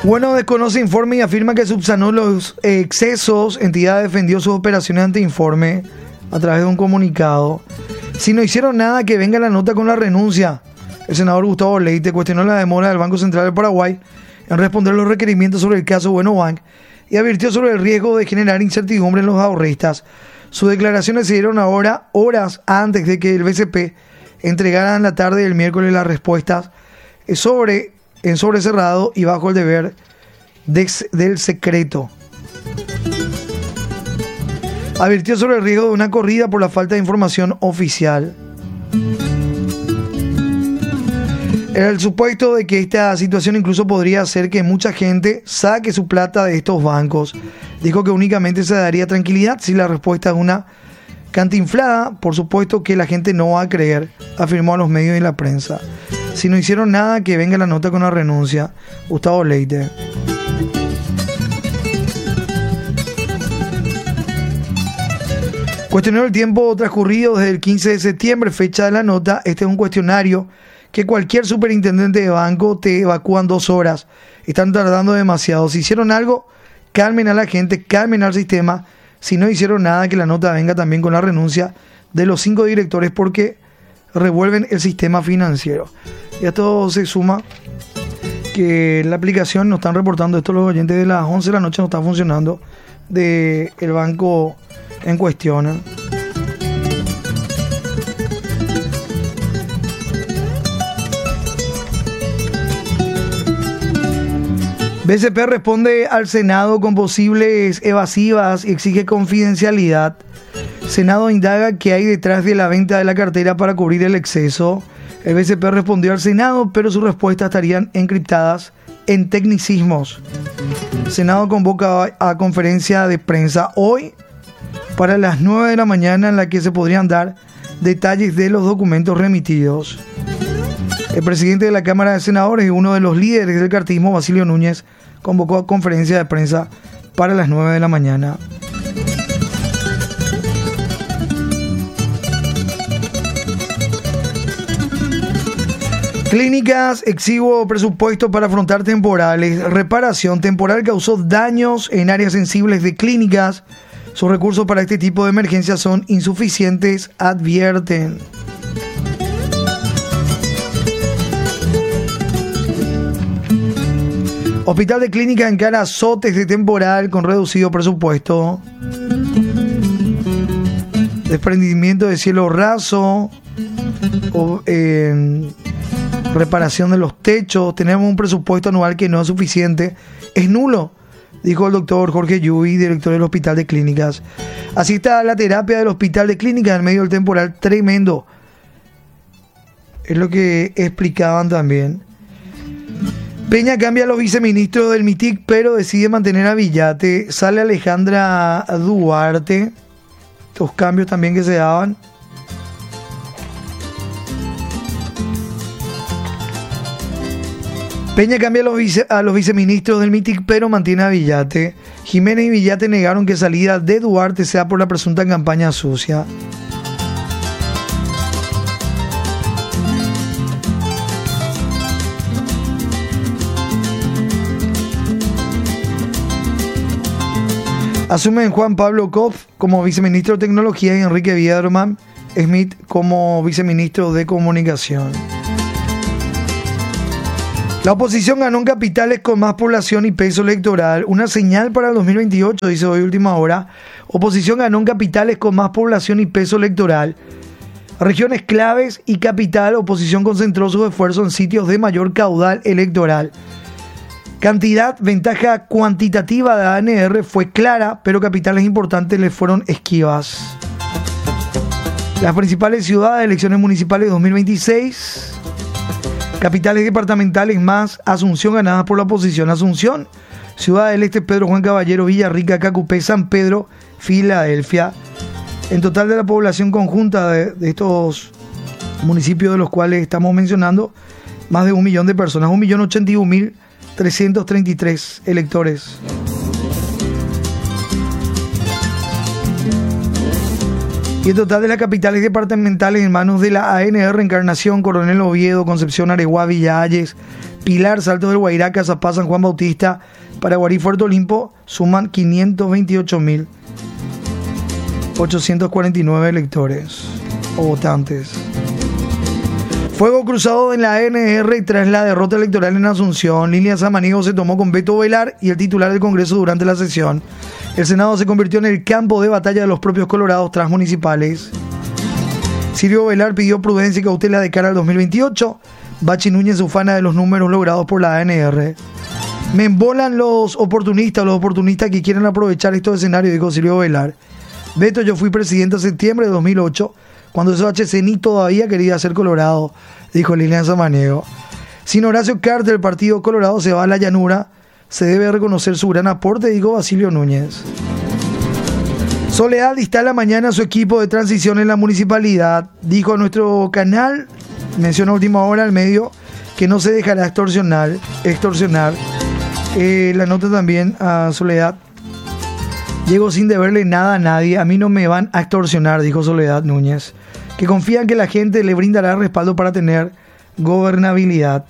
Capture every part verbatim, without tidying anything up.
Bueno, desconoce informe y afirma que subsanó los excesos. Entidad defendió sus operaciones ante informe a través de un comunicado. Si no hicieron nada, que venga la nota con la renuncia. El senador Gustavo Leite cuestionó la demora del Banco Central del Paraguay en responder los requerimientos sobre el caso Bueno Bank y advirtió sobre el riesgo de generar incertidumbre en los ahorristas. Sus declaraciones se dieron ahora, horas antes de que el B C P entregara en la tarde del miércoles las respuestas sobre, en sobre cerrado y bajo el deber de, del secreto. Advirtió sobre el riesgo de una corrida por la falta de información oficial. Era el supuesto de que esta situación incluso podría hacer que mucha gente saque su plata de estos bancos. Dijo que únicamente se daría tranquilidad si la respuesta es una cantinflada. Por supuesto que la gente no va a creer, afirmó a los medios y la prensa. Si no hicieron nada, que venga la nota con la renuncia. Gustavo Leite. Cuestionó el tiempo transcurrido desde el quince de septiembre, fecha de la nota. Este es un cuestionario que cualquier superintendente de banco te evacúa en dos horas. Están tardando demasiado. Si hicieron algo, calmen a la gente, calmen al sistema. Si no hicieron nada, que la nota venga también con la renuncia de los cinco directores porque revuelven el sistema financiero. Y a todo se suma que la aplicación, nos están reportando esto los oyentes, de las once de la noche no está funcionando del banco en cuestión. B C P responde al Senado con posibles evasivas y exige confidencialidad. Senado indaga qué hay detrás de la venta de la cartera para cubrir el exceso. El B C P respondió al Senado, pero sus respuestas estarían encriptadas en tecnicismos. Senado convoca a conferencia de prensa hoy para las nueve de la mañana, en la que se podrían dar detalles de los documentos remitidos. El presidente de la Cámara de Senadores y uno de los líderes del cartismo, Basilio Núñez, convocó a conferencia de prensa para las nueve de la mañana. Clínicas, exiguo presupuesto para afrontar temporales. Reparación temporal causó daños en áreas sensibles de clínicas. Sus recursos para este tipo de emergencias son insuficientes, advierten. Hospital de Clínica encara azotes de temporal con reducido presupuesto. Desprendimiento de cielo raso. O, eh, reparación de los techos. Tenemos un presupuesto anual que no es suficiente. Es nulo, dijo el doctor Jorge Yubi, director del Hospital de Clínicas. Así está la terapia del Hospital de Clínicas en medio del temporal tremendo. Es lo que explicaban también. Peña cambia a los viceministros del MITIC, pero decide mantener a Villate. Sale Alejandra Duarte. Estos cambios también que se daban. Peña cambia a los, vice, a los viceministros del MITIC, pero mantiene a Villate. Jiménez y Villate negaron que salida de Duarte sea por la presunta campaña sucia. Asumen Juan Pablo Kopf como viceministro de Tecnología y Enrique Biederman Smith como viceministro de Comunicación. La oposición ganó en capitales con más población y peso electoral. Una señal para el dos mil veintiocho, dice hoy Última Hora. Oposición ganó en capitales con más población y peso electoral. Regiones claves y capital, oposición concentró sus esfuerzos en sitios de mayor caudal electoral. Cantidad, ventaja cuantitativa de A N R fue clara, pero capitales importantes le fueron esquivas. Las principales ciudades, elecciones municipales dos mil veintiséis. Capitales departamentales más Asunción ganadas por la oposición. Asunción, Ciudad del Este, Pedro Juan Caballero, Villarrica, Cacupé, San Pedro, Filadelfia. En total de la población conjunta de, de estos municipios de los cuales estamos mencionando, más de un millón de personas, un millón ochenta y un mil trescientos treinta y tres electores. Y el total de las capitales departamentales en manos de la A N R, Encarnación, Coronel Oviedo, Concepción, Areguá, Villa Hayes, Pilar, Salto del Guairá, Cazapá, San Juan Bautista, Paraguarí, Puerto Olimpo, suman quinientos veintiocho mil ochocientos cuarenta y nueve electores o votantes. Fuego cruzado en la A N R tras la derrota electoral en Asunción. Lilian Samaniego se tomó con Beto Velar y el titular del Congreso durante la sesión. El Senado se convirtió en el campo de batalla de los propios colorados transmunicipales. Silvio Velar pidió prudencia y cautela de cara al dos mil veintiocho. Bachi Núñez ufana de los números logrados por la A N R. Me embolan los oportunistas, los oportunistas que quieren aprovechar estos escenarios, dijo Silvio Velar. Beto, yo fui presidente en septiembre de dos mil ocho, cuando ese H C ni todavía quería ser colorado, dijo Lilian Samaniego. Sin Horacio Carter, el partido colorado se va a la llanura. Se debe reconocer su gran aporte, dijo Basilio Núñez. Soledad instala mañana su equipo de transición en la municipalidad. Dijo a nuestro canal, menciona a última hora al medio, que no se dejará extorsionar. extorsionar. Eh, la nota también a Soledad. Llego sin deberle nada a nadie, a mí no me van a extorsionar, dijo Soledad Núñez, que confía en que la gente le brindará respaldo para tener gobernabilidad.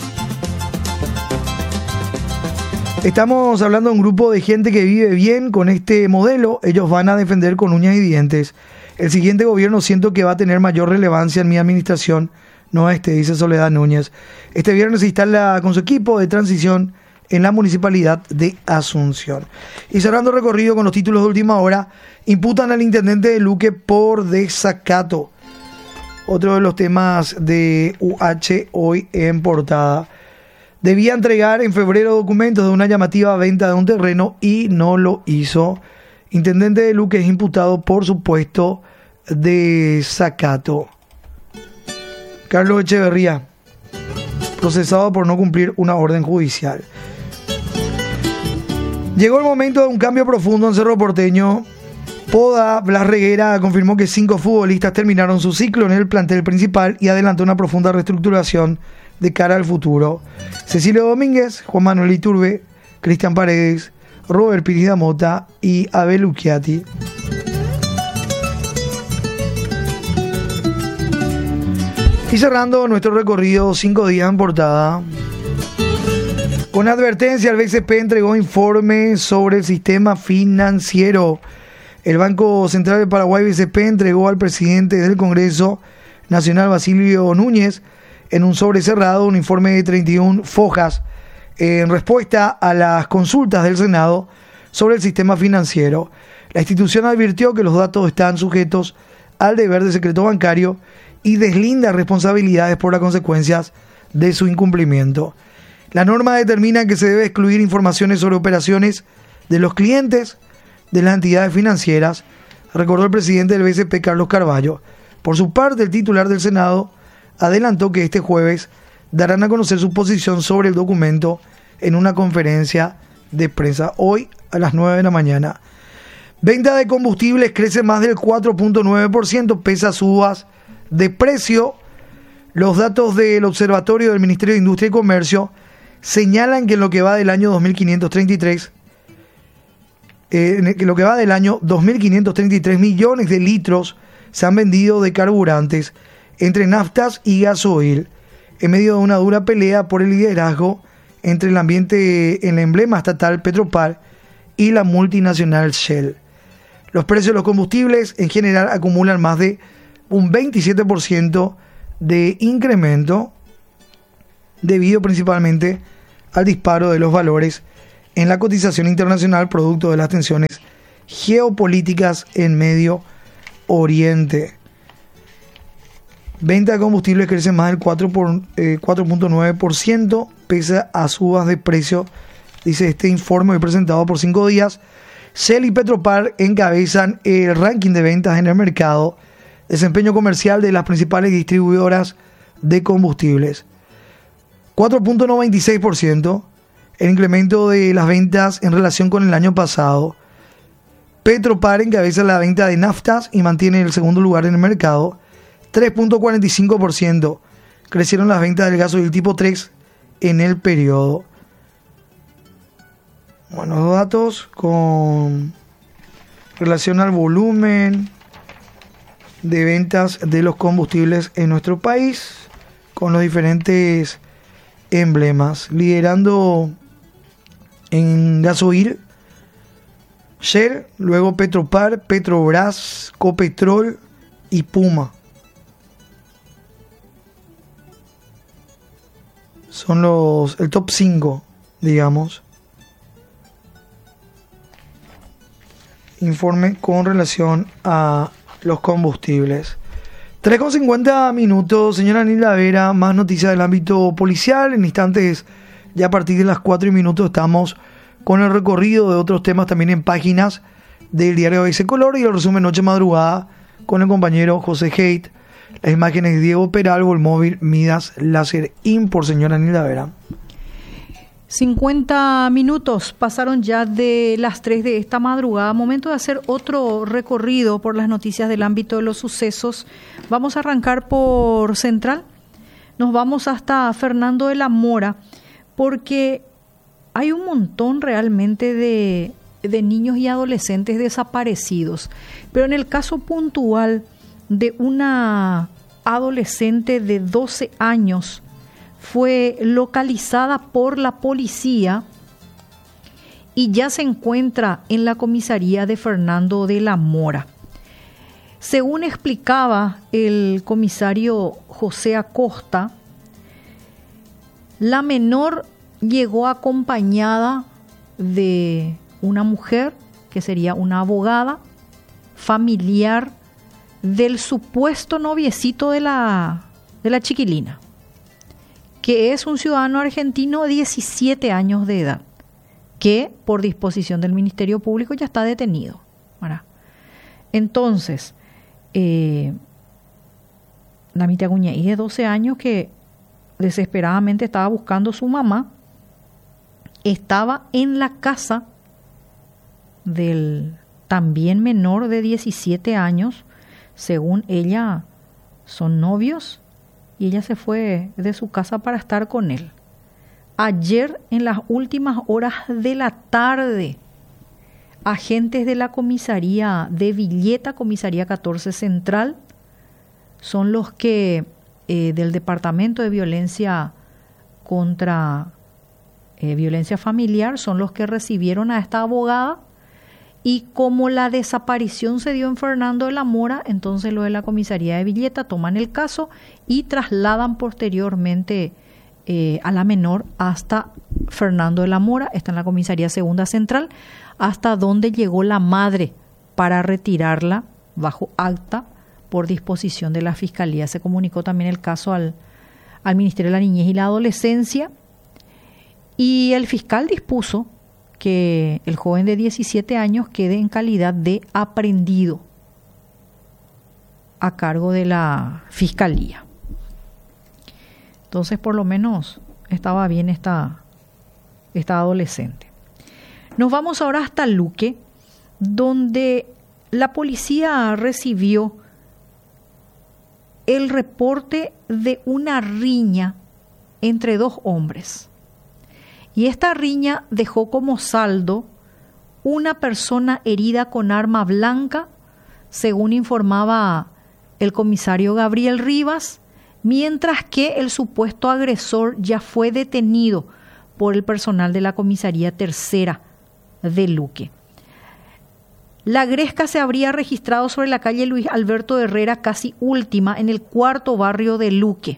Estamos hablando de un grupo de gente que vive bien con este modelo, ellos van a defender con uñas y dientes. El siguiente gobierno siento que va a tener mayor relevancia en mi administración, no este, dice Soledad Núñez. Este viernes se instala con su equipo de transición en la municipalidad de Asunción. Y cerrando recorrido con los títulos de última hora, imputan al intendente de Luque por desacato. Otro de los temas de U H hoy en portada. Debía entregar en febrero documentos de una llamativa venta de un terreno y no lo hizo. Intendente de Luque es imputado por supuesto desacato. Carlos Echeverría, procesado por no cumplir una orden judicial. Llegó el momento de un cambio profundo en Cerro Porteño. Poda Blas Reguera confirmó que cinco futbolistas terminaron su ciclo en el plantel principal y adelantó una profunda reestructuración de cara al futuro. Cecilio Domínguez, Juan Manuel Iturbe, Cristian Paredes, Robert Piris Mota y Abel Ucchiati. Y cerrando nuestro recorrido, cinco días en portada. Con advertencia, el B C P entregó informe sobre el sistema financiero. El Banco Central del Paraguay, B C P, entregó al presidente del Congreso Nacional, Basilio Núñez, en un sobre cerrado, un informe de treinta y una fojas en respuesta a las consultas del Senado sobre el sistema financiero. La institución advirtió que los datos están sujetos al deber de secreto bancario y deslinda responsabilidades por las consecuencias de su incumplimiento. La norma determina que se debe excluir informaciones sobre operaciones de los clientes de las entidades financieras, recordó el presidente del B C P, Carlos Carvalho. Por su parte, el titular del Senado adelantó que este jueves darán a conocer su posición sobre el documento en una conferencia de prensa hoy a las nueve de la mañana. Venta de combustibles crece más del cuatro punto nueve por ciento, pese a subas de precio. Los datos del Observatorio del Ministerio de Industria y Comercio señalan que en lo que va del año dos mil quinientos treinta y tres, eh, en lo que va del año dos mil quinientos treinta y tres millones de litros se han vendido de carburantes entre naftas y gasoil, en medio de una dura pelea por el liderazgo entre el ambiente, el emblema estatal Petropar y la multinacional Shell. Los precios de los combustibles en general acumulan más de un veintisiete por ciento de incremento, debido principalmente al disparo de los valores en la cotización internacional producto de las tensiones geopolíticas en Medio Oriente. Venta de combustibles crece más del cuatro punto nueve por ciento pese a subas de precio, dice este informe hoy presentado por cinco días. Shell y Petropar encabezan el ranking de ventas en el mercado, desempeño comercial de las principales distribuidoras de combustibles. cuatro punto noventa y seis por ciento el incremento de las ventas en relación con el año pasado. Petropar encabeza la venta de naftas y mantiene el segundo lugar en el mercado. tres punto cuarenta y cinco por ciento crecieron las ventas del gasoil tipo tres en el periodo. Buenos datos con relación al volumen de ventas de los combustibles en nuestro país, con los diferentes emblemas, liderando en gasoil Shell, luego Petropar, Petrobras, Copetrol y Puma. Son los el top cinco, digamos. Informe con relación a los combustibles. tres con cincuenta minutos, señora Nilda Vera, más noticias del ámbito policial. En instantes, ya a partir de las cuatro minutos, estamos con el recorrido de otros temas también en páginas del diario A B C Color y el resumen Noche Madrugada con el compañero José Haidt. Las imágenes de Diego Peralvo, el móvil Midas Láser Import, señora Nilda Vera. cincuenta minutos pasaron ya de las tres de esta madrugada. Momento de hacer otro recorrido por las noticias del ámbito de los sucesos. Vamos a arrancar por Central. Nos vamos hasta Fernando de la Mora, porque hay un montón realmente de, de niños y adolescentes desaparecidos. Pero en el caso puntual de una adolescente de doce años, fue localizada por la policía y ya se encuentra en la comisaría de Fernando de la Mora. Según explicaba el comisario José Acosta, la menor llegó acompañada de una mujer que sería una abogada, familiar del supuesto noviecito de la, de la chiquilina, que es un ciudadano argentino de diecisiete años de edad, que por disposición del Ministerio Público ya está detenido, ¿verdad? Entonces, eh, la Mitiaguñaí de doce años, que desesperadamente estaba buscando a su mamá, estaba en la casa del también menor de diecisiete años. Según ella, son novios, y ella se fue de su casa para estar con él. Ayer, en las últimas horas de la tarde, agentes de la comisaría de Villeta, comisaría catorce Central, son los que, eh, del Departamento de Violencia contra eh, Violencia Familiar, son los que recibieron a esta abogada. Y como la desaparición se dio en Fernando de la Mora, entonces los de la comisaría de Villeta toman el caso y trasladan posteriormente eh, a la menor hasta Fernando de la Mora, está en la comisaría segunda central, hasta donde llegó la madre para retirarla bajo acta por disposición de la Fiscalía. Se comunicó también el caso al, al Ministerio de la Niñez y la Adolescencia, y el fiscal dispuso que el joven de diecisiete años quede en calidad de aprehendido a cargo de la Fiscalía. Entonces, por lo menos estaba bien esta, esta adolescente. Nos vamos ahora hasta Luque, donde la policía recibió el reporte de una riña entre dos hombres. Y esta riña dejó como saldo una persona herida con arma blanca, según informaba el comisario Gabriel Rivas, mientras que el supuesto agresor ya fue detenido por el personal de la comisaría tercera de Luque. La gresca se habría registrado sobre la calle Luis Alberto Herrera, casi última, en el cuarto barrio de Luque.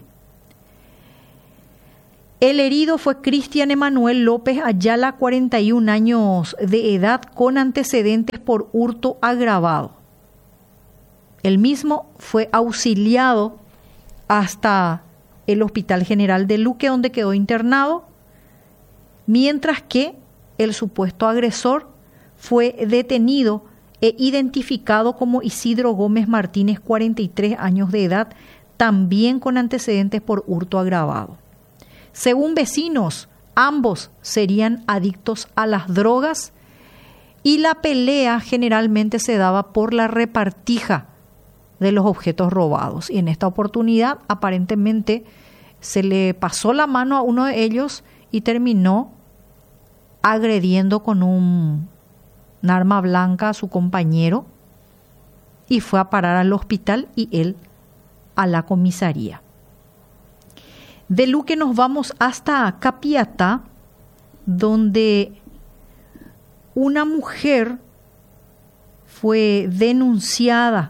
El herido fue Cristian Emanuel López Ayala, cuarenta y un años de edad, con antecedentes por hurto agravado. El mismo fue auxiliado hasta el Hospital General de Luque, donde quedó internado, mientras que el supuesto agresor fue detenido e identificado como Isidro Gómez Martínez, cuarenta y tres años de edad, también con antecedentes por hurto agravado. Según vecinos, ambos serían adictos a las drogas y la pelea generalmente se daba por la repartija de los objetos robados. Y en esta oportunidad, aparentemente, se le pasó la mano a uno de ellos y terminó agrediendo con un, un arma blanca a su compañero. y fue a parar al hospital y él a la comisaría. De Luque nos vamos hasta Capiatá, donde una mujer fue denunciada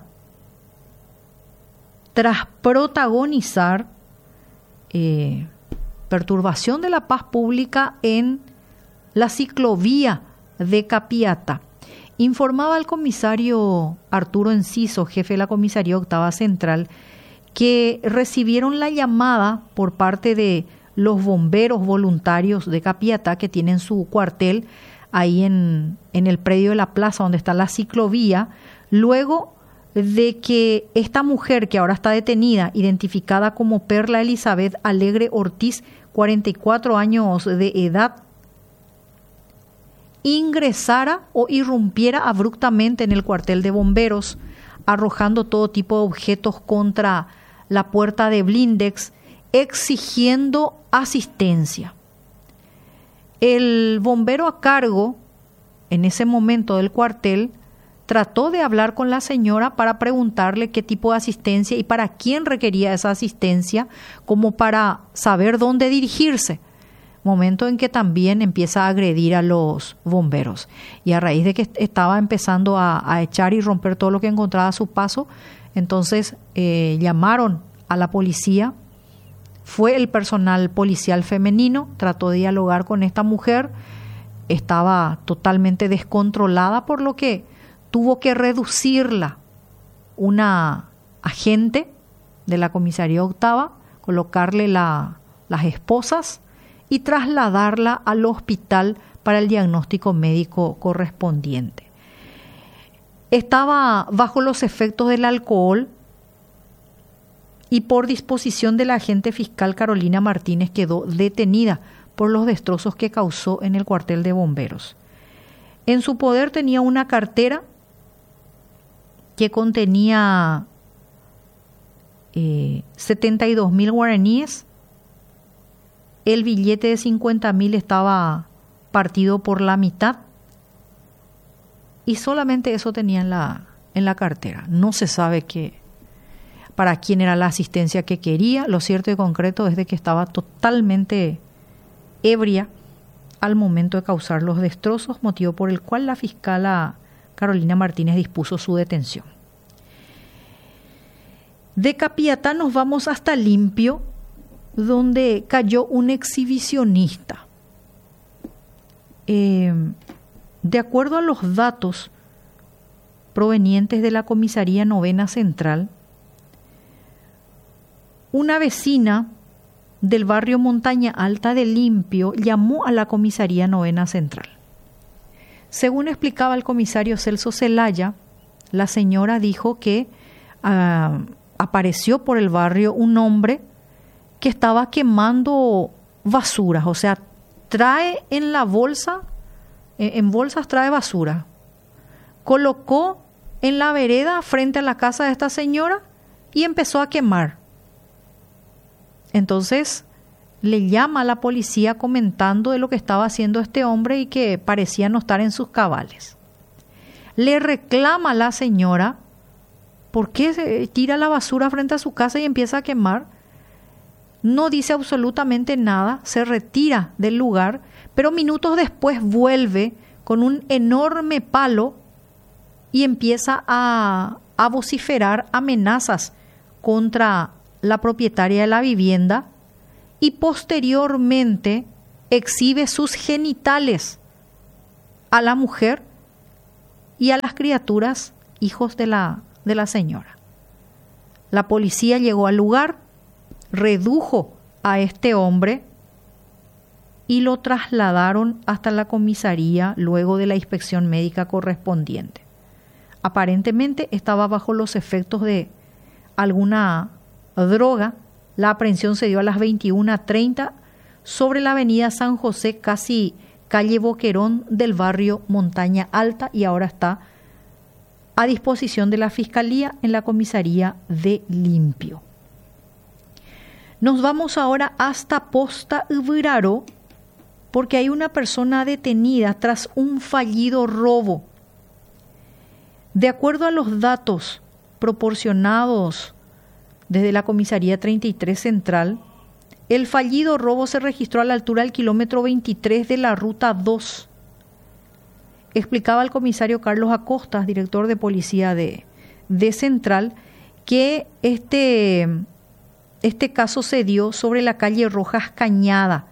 tras protagonizar eh, perturbación de la paz pública en la ciclovía de Capiatá. Informaba el comisario Arturo Enciso, jefe de la comisaría Octava Central, que recibieron la llamada por parte de los bomberos voluntarios de Capiatá, que tienen su cuartel ahí en, en el predio de la plaza donde está la ciclovía, luego de que esta mujer, que ahora está detenida, identificada como Perla Elizabeth Alegre Ortiz, cuarenta y cuatro años de edad, ingresara o irrumpiera abruptamente en el cuartel de bomberos, arrojando todo tipo de objetos contra la puerta de blindex, exigiendo asistencia. El bombero a cargo, en ese momento del cuartel, trató de hablar con la señora para preguntarle qué tipo de asistencia y para quién requería esa asistencia, como para saber dónde dirigirse. Momento en que también empieza a agredir a los bomberos. Y a raíz de que estaba empezando a, a echar y romper todo lo que encontraba a su paso, entonces eh, llamaron a la policía. Fue el personal policial femenino, trató de dialogar con esta mujer, estaba totalmente descontrolada, por lo que tuvo que reducirla una agente de la comisaría octava, colocarle la, las esposas y trasladarla al hospital para el diagnóstico médico correspondiente. Estaba bajo los efectos del alcohol y por disposición de la agente fiscal Carolina Martínez quedó detenida por los destrozos que causó en el cuartel de bomberos. En su poder tenía una cartera que contenía eh, setenta y dos mil guaraníes. El billete de cincuenta mil estaba partido por la mitad y solamente eso tenía en la, en la cartera. No se sabe qué, para quién era la asistencia que quería. Lo cierto y concreto es de que estaba totalmente ebria al momento de causar los destrozos, motivo por el cual la fiscala Carolina Martínez dispuso su detención. De Capiatá nos vamos hasta Limpio, donde cayó un exhibicionista. Eh, de acuerdo a los datos provenientes de la Comisaría Novena Central, una vecina del barrio Montaña Alta de Limpio llamó a la Comisaría Novena Central. Según explicaba el comisario Celso Zelaya, la señora dijo que uh, apareció por el barrio un hombre que estaba quemando basuras, o sea, trae en la bolsa, en bolsas trae basura. Colocó en la vereda frente a la casa de esta señora y empezó a quemar. Entonces le llama a la policía comentando de lo que estaba haciendo este hombre y que parecía no estar en sus cabales. Le reclama a la señora por qué tira la basura frente a su casa y empieza a quemar. No dice absolutamente nada, se retira del lugar, pero minutos después vuelve con un enorme palo y empieza a, a vociferar amenazas contra la propietaria de la vivienda y posteriormente exhibe sus genitales a la mujer y a las criaturas, hijos de la, de la señora. La policía llegó al lugar, redujo a este hombre y lo trasladaron hasta la comisaría luego de la inspección médica correspondiente. Aparentemente estaba bajo los efectos de alguna droga. La aprehensión se dio a las veintiuna treinta sobre la avenida San José, casi calle Boquerón del barrio Montaña Alta, y ahora está a disposición de la Fiscalía en la comisaría de Limpio. Nos vamos ahora hasta Posta Uburaró, porque hay una persona detenida tras un fallido robo. De acuerdo a los datos proporcionados desde la comisaría treinta y tres Central, el fallido robo se registró a la altura del kilómetro veintitrés de la ruta dos. Explicaba el comisario Carlos Acosta, director de policía de, de Central, que este, este caso se dio sobre la calle Rojas Cañada,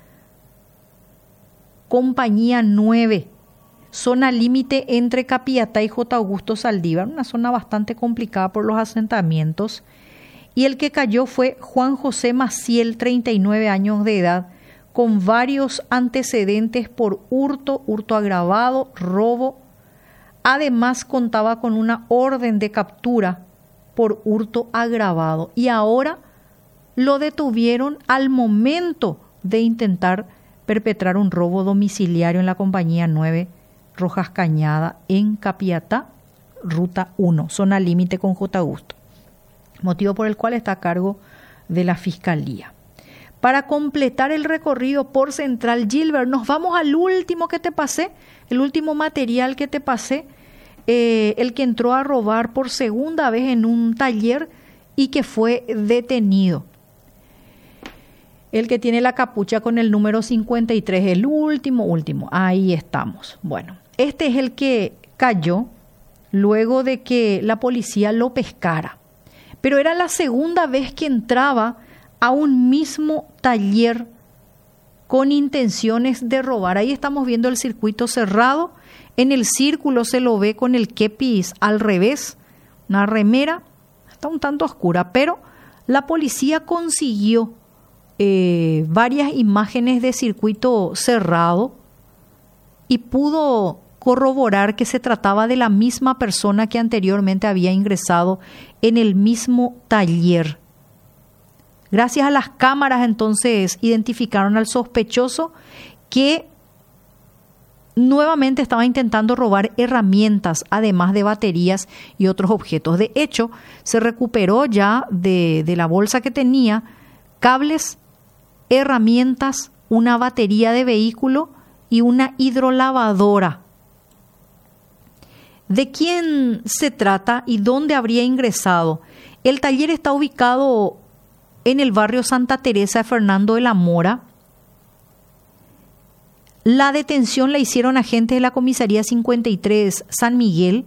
Compañía nueve, zona límite entre Capiatá y J. Augusto Saldívar, una zona bastante complicada por los asentamientos. Y el que cayó fue Juan José Maciel, treinta y nueve años de edad, con varios antecedentes por hurto, hurto agravado, robo. Además contaba con una orden de captura por hurto agravado. Y ahora lo detuvieron al momento de intentar perpetrar un robo domiciliario en la Compañía nueve, Rojas Cañada, en Capiatá, ruta uno, zona límite con J. Augusto. Motivo por el cual está a cargo de la Fiscalía. Para completar el recorrido por Central, Gilbert, nos vamos al último que te pasé, el último material que te pasé, eh, el que entró a robar por segunda vez en un taller y que fue detenido. El que tiene la capucha con el número cincuenta y tres, el último, último, ahí estamos. Bueno, este es el que cayó luego de que la policía lo pescara. Pero era la segunda vez que entraba a un mismo taller con intenciones de robar. Ahí estamos viendo el circuito cerrado. En el círculo se lo ve con el kepis al revés, una remera, está un tanto oscura, pero la policía consiguió eh, varias imágenes de circuito cerrado y pudo corroborar que se trataba de la misma persona que anteriormente había ingresado en el mismo taller. Gracias a las cámaras, entonces, identificaron al sospechoso que nuevamente estaba intentando robar herramientas, además de baterías y otros objetos. De hecho, se recuperó ya de, de la bolsa que tenía cables, herramientas, una batería de vehículo y una hidrolavadora. ¿De quién se trata y dónde habría ingresado? El taller está ubicado en el barrio Santa Teresa de Fernando de la Mora. La detención la hicieron agentes de la comisaría cincuenta y tres San Miguel.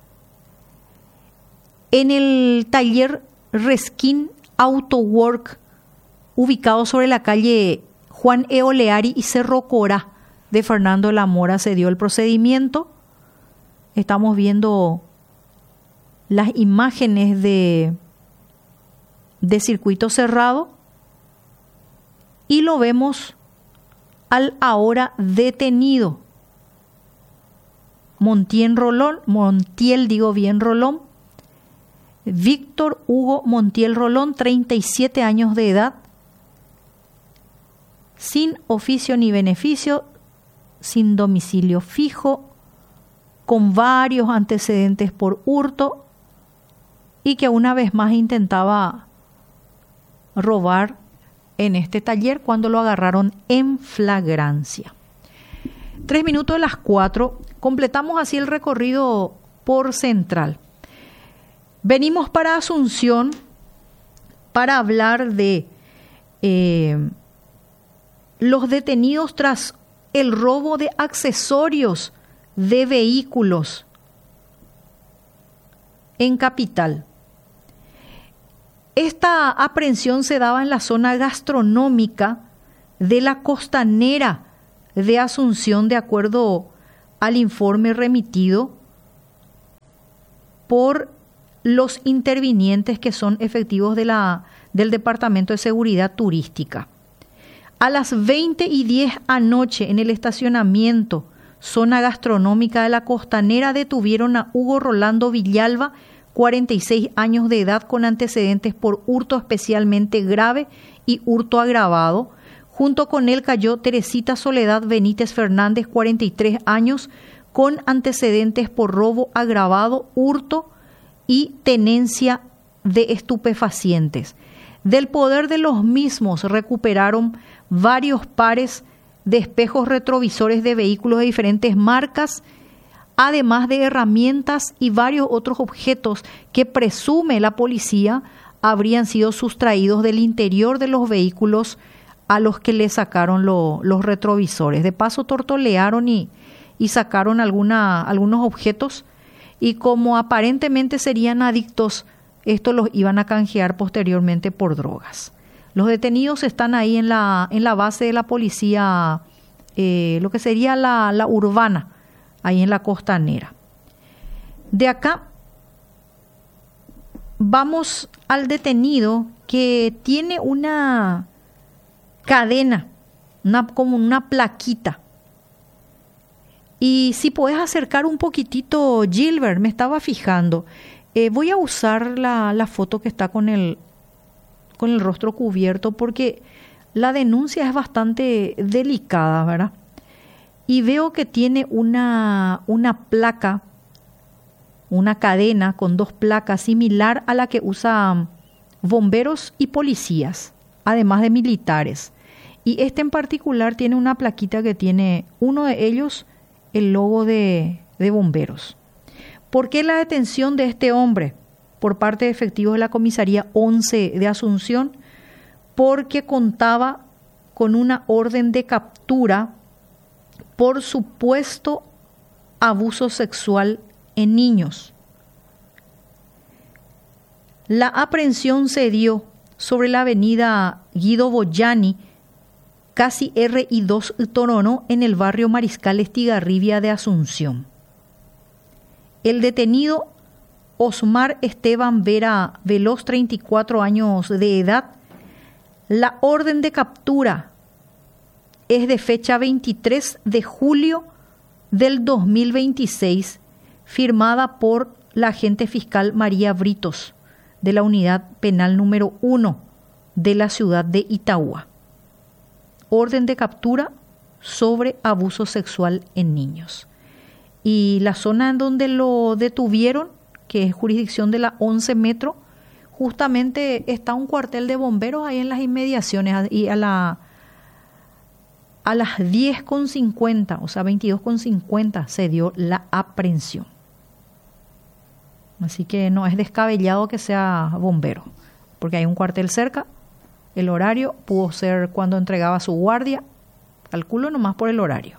En el taller Reskin Auto Work, ubicado sobre la calle Juan E. Oleari y Cerro Corá de Fernando de la Mora, se dio el procedimiento. Estamos viendo las imágenes de, de circuito cerrado y lo vemos al ahora detenido Montiel Rolón, Montiel, digo bien, Rolón, Víctor Hugo Montiel Rolón, treinta y siete años de edad, sin oficio ni beneficio, sin domicilio fijo, con varios antecedentes por hurto y que una vez más intentaba robar en este taller cuando lo agarraron en flagrancia. Tres minutos de las cuatro, completamos así el recorrido por Central. Venimos para Asunción para hablar de eh, los detenidos tras el robo de accesorios de vehículos en Capital. Esta aprehensión se daba en la zona gastronómica de la Costanera de Asunción, de acuerdo al informe remitido por los intervinientes que son efectivos de la, del Departamento de Seguridad Turística. A las veinte y diez anoche, en el estacionamiento zona gastronómica de la Costanera, detuvieron a Hugo Rolando Villalba, cuarenta y seis años de edad, con antecedentes por hurto especialmente grave y hurto agravado. Junto con él cayó Teresita Soledad Benítez Fernández, cuarenta y tres años, con antecedentes por robo agravado, hurto y tenencia de estupefacientes. Del poder de los mismos recuperaron varios pares de espejos retrovisores de vehículos de diferentes marcas, además de herramientas y varios otros objetos que presume la policía habrían sido sustraídos del interior de los vehículos a los que le sacaron lo, los retrovisores. De paso tortolearon y, y sacaron alguna, algunos objetos, y como aparentemente serían adictos, estos los iban a canjear posteriormente por drogas. Los detenidos están ahí en la, en la base de la policía, eh, lo que sería la, la urbana, ahí en la costanera. De acá vamos al detenido que tiene una cadena, una, como una plaquita. Y si puedes acercar un poquitito, Gilbert, me estaba fijando. Eh, voy a usar la, la foto que está con el, con el rostro cubierto porque la denuncia es bastante delicada, ¿verdad? Y veo que tiene una, una placa, una cadena con dos placas similar a la que usan bomberos y policías, además de militares. Y este en particular tiene una plaquita que tiene uno de ellos el logo de, de bomberos. ¿Por qué la detención de este hombre por parte de efectivos de la comisaría once de Asunción? Porque contaba con una orden de captura por supuesto abuso sexual en niños. La aprehensión se dio sobre la avenida Guido Boyani, casi R I dos Torono, en el barrio Mariscal Estigarribia de Asunción. El detenido Osmar Esteban Vera Veloz, treinta y cuatro años de edad, la orden de captura es de fecha veintitrés de julio del dos mil veintiséis, firmada por la agente fiscal María Britos, de la unidad penal número uno de la ciudad de Itauguá. Orden de captura sobre abuso sexual en niños. Y la zona en donde lo detuvieron, que es jurisdicción de la once Metro, justamente está un cuartel de bomberos ahí en las inmediaciones, y a la a las diez con cincuenta, o sea veintidós con cincuenta, se dio la aprehensión. Así que no es descabellado que sea bombero, porque hay un cuartel cerca. El horario pudo ser cuando entregaba su guardia, calculo nomás por el horario.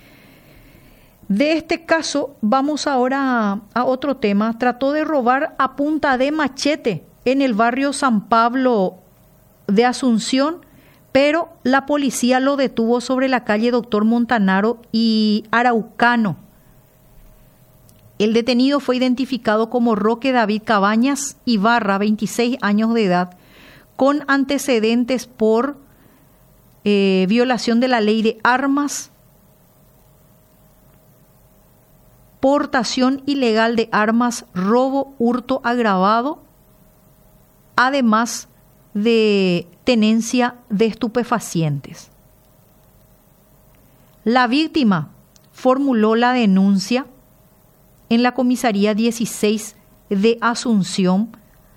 De este caso vamos ahora a, a otro tema. Trató de robar a punta de machete en el barrio San Pablo de Asunción, pero la policía lo detuvo sobre la calle Doctor Montanaro y Araucano. El detenido fue identificado como Roque David Cabañas Ibarra, veintiséis años de edad, con antecedentes por eh, violación de la ley de armas, portación ilegal de armas, robo, hurto agravado, además de tenencia de estupefacientes. La víctima formuló la denuncia en la comisaría dieciséis de Asunción,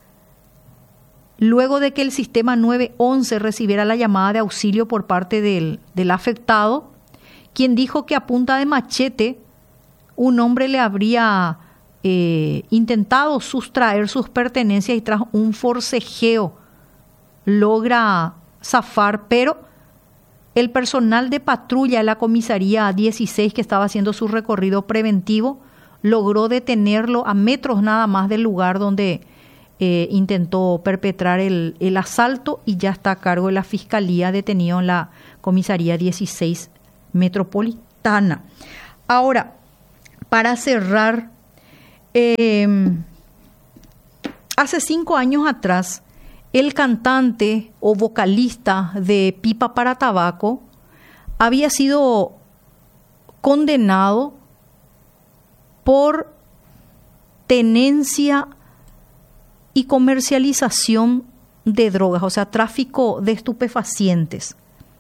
luego de que el sistema nueve once recibiera la llamada de auxilio por parte del, del afectado, quien dijo que a punta de machete un hombre le habría eh, intentado sustraer sus pertenencias y tras un forcejeo logra zafar, pero el personal de patrulla de la comisaría dieciséis, que estaba haciendo su recorrido preventivo, logró detenerlo a metros nada más del lugar donde eh, intentó perpetrar el, el asalto, y ya está a cargo de la fiscalía, detenido en la comisaría dieciséis metropolitana. Ahora, para cerrar, eh, hace cinco años atrás, el cantante o vocalista de Pipa para Tabaco había sido condenado por tenencia y comercialización de drogas, o sea, tráfico de estupefacientes.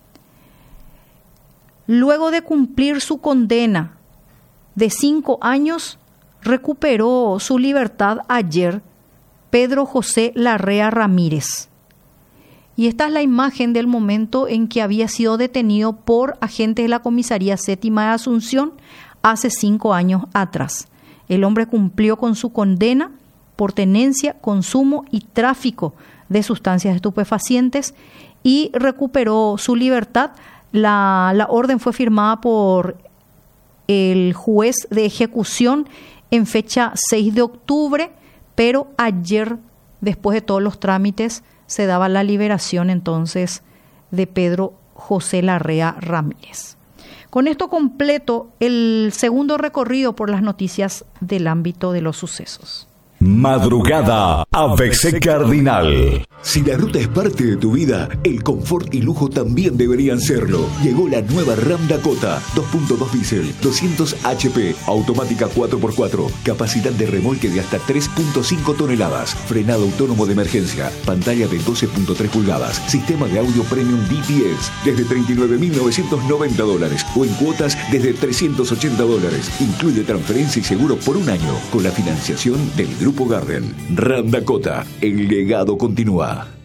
Luego de cumplir su condena de cinco años, recuperó su libertad ayer Pedro José Larrea Ramírez. Y esta es la imagen del momento en que había sido detenido por agentes de la comisaría séptima de Asunción hace cinco años atrás. El hombre cumplió con su condena por tenencia, consumo y tráfico de sustancias estupefacientes y recuperó su libertad. La, la orden fue firmada por el juez de ejecución en fecha seis de octubre, pero ayer, después de todos los trámites, se daba la liberación entonces de Pedro José Larrea Ramírez. Con esto completo el segundo recorrido por las noticias del ámbito de los sucesos. Madrugada A B C Cardinal. Si la ruta es parte de tu vida, el confort y lujo también deberían serlo. Llegó la nueva Ram Dakota, dos punto dos diésel, doscientos H P, automática cuatro por cuatro, capacidad de remolque de hasta tres punto cinco toneladas, frenado autónomo de emergencia, pantalla de doce punto tres pulgadas, sistema de audio premium D T S, desde treinta y nueve mil novecientos noventa dólares o en cuotas desde trescientos ochenta dólares. Incluye transferencia y seguro por un año con la financiación del Grupo Garden. Ram Dakota, el legado continúa.